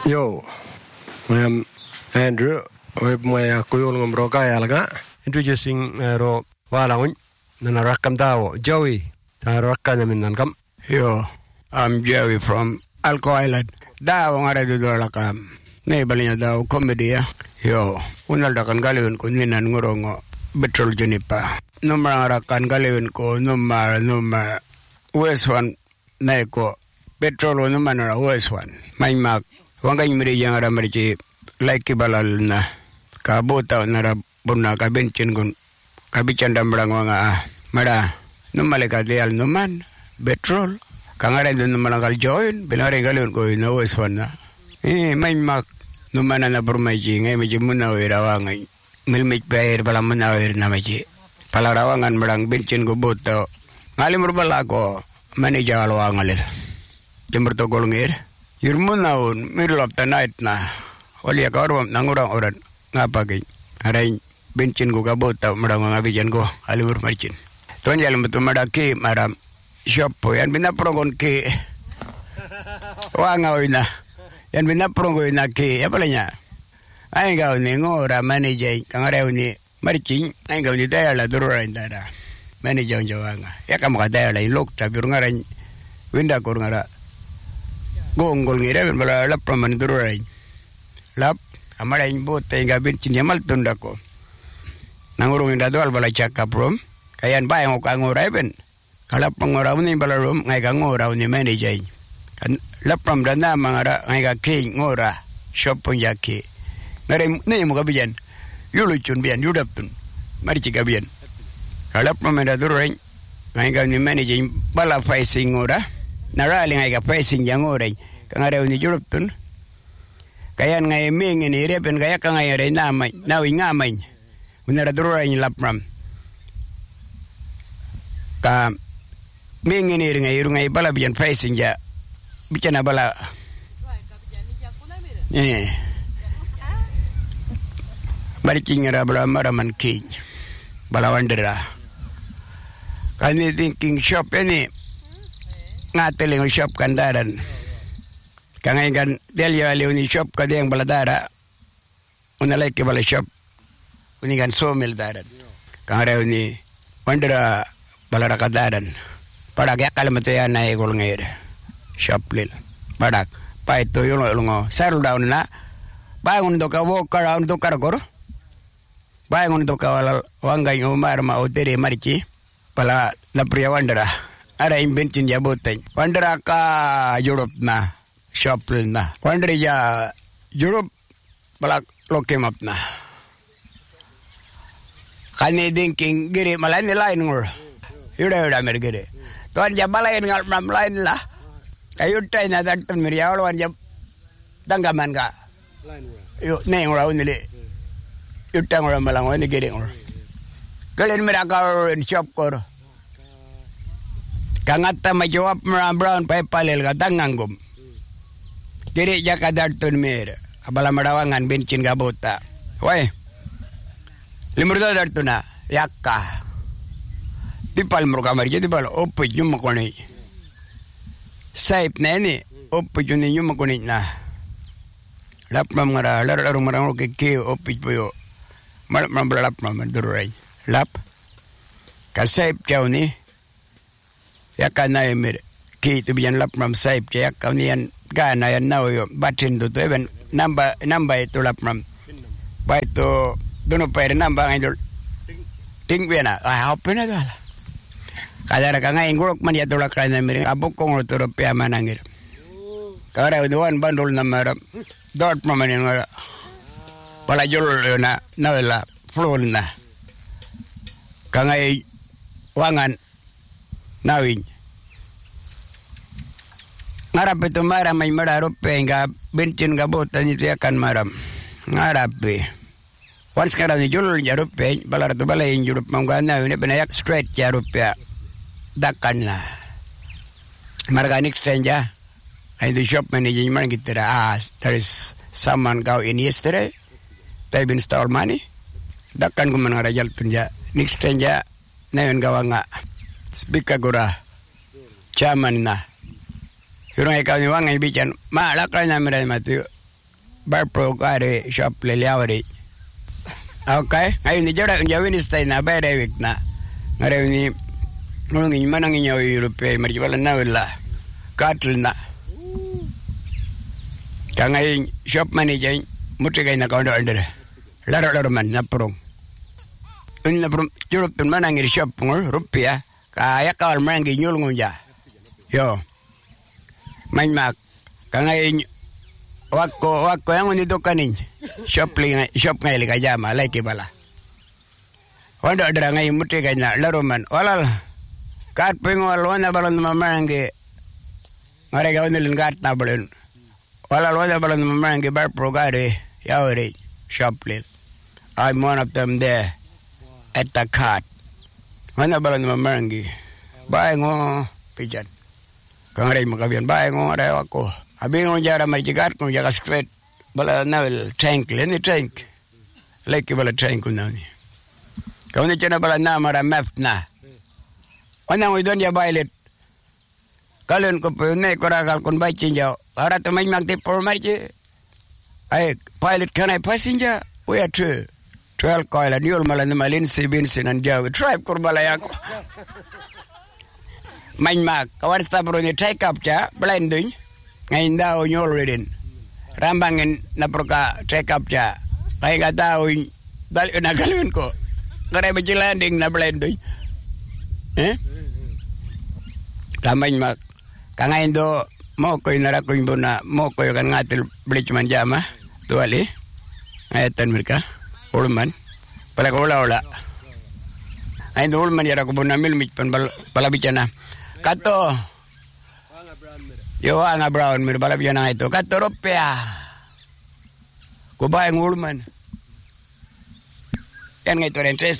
Yo, I'm Andrew. We're going to go to introducing ro walangun na rakam dawo Joey ta rakkan min nankam. Yo, I'm Joey from Alco Island. Dawo ngara dudol kam. Nei balinya dawo comedy ya. Yo, unal dakan galewin ko ninan ngorongo betrol jenipa. Nomor ngarakan galewin ko nomor West One naiko petrol nomor West One. Mak wangay miri yang ara mari like balal na kabota na bunna ka bencin gun kabican dambrang wanga mada numalika deal numan petrol kangare dun numalakal join binare galun ko na West One na mak numana na burmaji ngay meji munawira wangay milmik pair bala munawir na meji palarawangan marang bencin go boto ngalim rubala ko manager alwangalil timberto golngir Yurmunaun middle of the night na olia kawarwam nangurang oran ngapagi arain bencin ko kabota marang ngabijan ko alimur marcin tuan jalan betul madaki maram shop po yan binaprong ki wangaw na yan binaprong ko na ki apalanya ay gaw ni ngora manager kangarew ni marcin ay gaw ni dayala dururan dara manager jawanga ya kamaka dayala ilok tabi ngaran winda ko ngara gongol ngira ben bala lap praman durai lap amara imbo tenga bin cinyamal tundako nangurung inda doal bala cakap rom kayan bayang ka ngorai ben kala pangorau ni bala rom ngai ka ngorau ni manager kan lap pram dana mangara ngai ka king ngora shop punjaki ngare ni mo kabijan yulucun bian yudapun mari cikabian kala pram inda durai ngai ka ni manager bala facing ngora narali ngai ka pricing yang orai kangarew ni juruptun kayan ngai ming ni repen kaya kangai re namai nawi ngamai unara durura ni lapram ka ming ni ngai bala bian pricing ja bicana bala bari kingira bala maraman king bala wandera kan ni thinking shop ini ngateling shop kandaran kangay kan delia leoni shop kadeng baladara unalay ke bala shop unigan sawmill daran kangare ni wandera balara kadaran padak yakal mataya na egol ngair shop lil padak pa ito yung lungo settle down na bangun to ka walk around to karagor bangun to ka wangay umar ma otere marichi pala na priya wandera ada imbencin jabotan wandera ka Europe na shopl na wandera ja Europe balak lokem up na kani thinking gire malani lain ngor yuda mergire tuan jabalain ngal mam lain lah kayu tay na datun meriawal wan jab tanggaman ka yo ne ngora unile yutang ngora malang wani gire ngor kalen meraka in shop kor kangata majawab brown pa palel katangangum diri jaka dartun mir abala marawangan bencin gabota wai limurda dartuna yakka dipal murkamar jadi bal opo jum makoni saip neni opo juni jum makoni na lap mamara lar marang ke opo poyo mal lap madurai lap kasaip jauni yakan na emir ki tu bijan lap mam saip ke yak kaunian gana yan naw yo batin tu even namba itu lap mam ba itu dono pair namba ngidol ting bena hopena gala kadara ka ngai ngurok man ya dolak kana mir abok kong to rupiah manangir kara duan bandul namara dot mamanin ngara pala jol na nawela flon na kangai wangan nawin ngarap itu maram ay mararo penga bencin gabota ni akan maram ngarap once kada ni jul jarupe balar tu balai jurup mangana ini benayak straight jarupe dakan na marganik stranger ay the shop manager man kitira there is someone go in yesterday they been install money dakan ko man rajal tunja next stranger na yun gawanga speaker gura chairman na yurang ikaw ni wang ibican malak na mira matu Barpro kare shop le liawari. Okay, ngayon ni Jara Jawin stay na bere week na. Ngayon ni ngulungin manang inyo Europe marjibala na wala. Katl na. Kangay shop manager mutigay na kaundo under. Laro man na prong. Na prong Europe manang in shop ngul rupia kaya kawal mangi nyulungun ja. Yo. Mak kangay wako yang nito kanin shop ngay likajama like bala. Wanda ada ngay mutigay na laro man. Walal. Kat pingol wana balon mamangi. Ngare gaw nilin kat na balon. Wala wana balon mamangi bar progare yawri shoplil. I'm one of them there at the cart. Wana balon mamangi. Bae ngo pijan. Kangare makabian bae ngo are wako. Abi ngo jara marjigat ngo jaga straight bala navel tank leni tank. Like bala tank kunani. Kauni chana bala na mara map na. Wana ngo don ya bailet. Kalian ko pune korakal kon bachinja. Ara to magti por marche. Ay pilot can I passenger? We are 12 coil and you'll malan malin sibinsin and jaw. Tribe kurbalayako. Magmak. Kawan stabro ni take up cha blending. Ngayon daw nyol rin. Rambangin na proka take up cha. Ay daw dal na galun ko. Kare ba landing na blending. Tamay mak. Kangain do mo ko inara ko imbona mo ko kan ngatil bleachman jama tuali ayatan mereka ulman pala ko wala ay do ulman yara ko bona milmit pan bala bichana kato yo anga brown mir bala bichana ito kato ropea ko ba ang ulman yan nga ito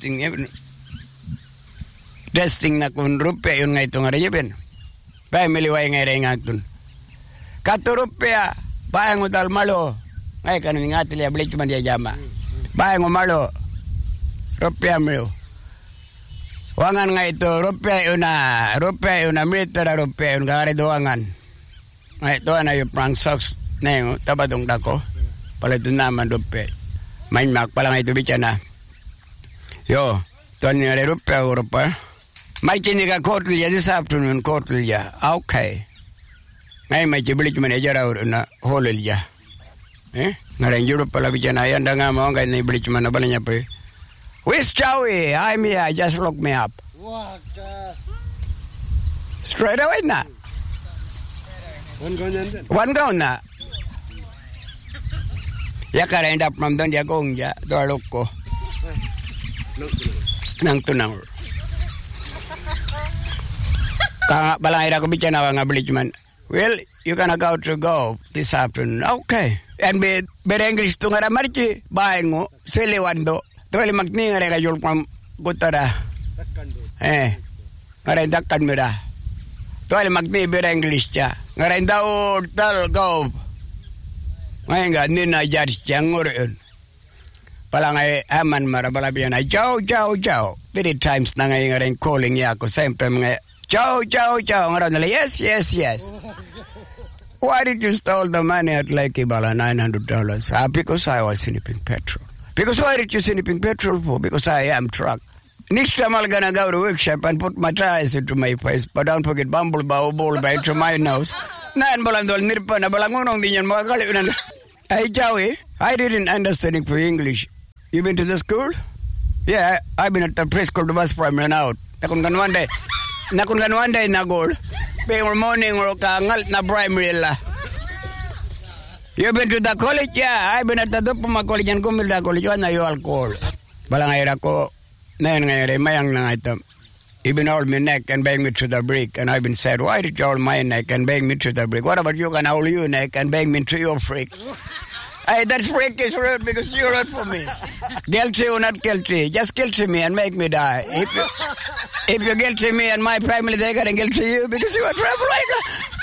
interesting na kun ropea yun nga ito nga rejeben Pai miliway ngay rengatun. Katurupya, bayang udal malo. Ngay kanun ngatil ya beli cuma dia jama. Bayang malo. Rupya milo. Wangan ngay itu rupya una militer rupya una kare doangan. Ngay to na yung prank socks neng tabadong dako. Palit naman rupya. Main mak pala ngay itu bicara. Yo, tuan ni ada rupya Eropa. Marching ka kortulya this afternoon kortulya. Okay. Ngay may beli cuma aja raur na holilya. Ngaran Europe pala bicara yan dah ngam ngay na beli cuma na balanya pe. Where's Joey? I'm here. Just look me up. Straight away na. One go na. Ya kara end up from don dia gong ja do loko. Nang tunang. Kang balang ira ko bicara nga beli cuman. Well, you gonna go this afternoon. Okay. And be English to ngara marchi baengo selewando. Tuwali magni ngara ka yul pam gutara. Ngara dakkan mira. Tuwali magni be English cha. Ngara daw tal go. Ngayon nina judge chang ngoreun. Palang ay aman mara balabian ay ciao. 3 times na ngayon ngara calling ya ako sempre mga Ciao. Yes. Why did you steal the money at Lake Ibala, $900? Because I was snipping petrol. Because why did you snipping petrol for? Because I am truck. Next time I'm gonna go to workshop and put my tires into my face. But don't forget ball by to my nose. Nan balandol nirpa na balangunong din yan mga kaliunan. Hey Joey, I didn't understand for English. You been to the school? Yeah, I've been at the preschool to bus primary out. Nakun one day na goal. Before morning or kangal na primary la. You been to the college? Yeah, I've been at the Dupuma College and Kumilda College. One na you alcohol. Balangayra ko na yun ngayari mayang na ito. Even hold me neck and bang me to the brick. And I've been said, why did you hold my neck and bang me to the brick? What about you can hold your neck and bang me to your freak? Hey, that freak is rude because you rude for me. Guilty or not guilty? Just guilty me and make me die. If you guilty me and my family, they're gonna guilty you because you are troublemaker.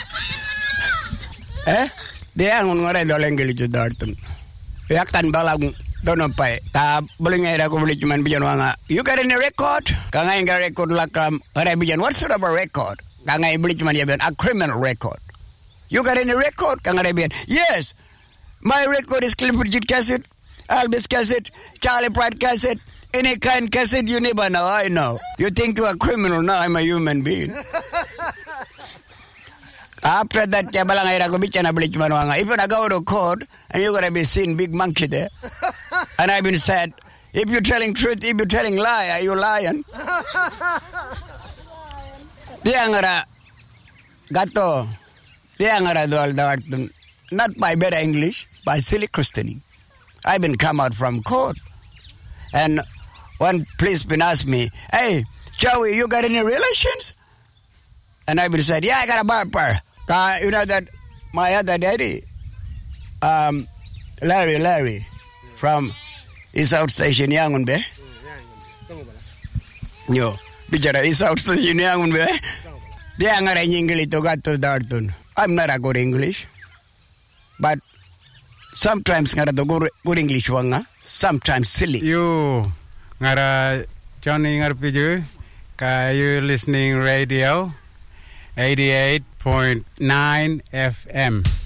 They are on what I don't engage with Darton. Yakan balang don't pay. Ta bullying a government bijanwanga. You got any record? Kanga record lakam Arabian. What sort of a record? Kanga Bridgman a criminal record. You got any record? Kanga Arabian. Yes. My record is Clifford G cassette, Elvis cassette, Charlie Pratt cassette, any kind cassette you never know. I know. You think you're a criminal, now I'm a human being. After that, if I go to court and you're going to be seeing big monkey there, and I've been said, if you're telling truth, if you're telling lie, are you lying? Gato, not by better English, by silly Christianing. I've been come out from court, and one policeman asked me, "Hey, Joey, you got any relations?" And I've been said, "Yeah, I got a barber." You know that my other daddy, Larry, from East South Station, Yangonbe. Yo, bicara East South Station, Yangonbe. Dia ngarai English to got to Darton. I'm not a good English, but sometimes ngara to good English wanga, sometimes silly. You ngara Johnny ngarpiju, ka you listening radio 88.9 FM.